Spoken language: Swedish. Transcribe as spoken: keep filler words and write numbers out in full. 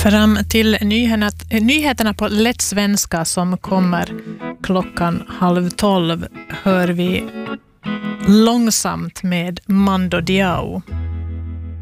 Fram till nyheterna, nyheterna på lätt svenska som kommer klockan halv tolv hör vi Långsamt med Mando Diao.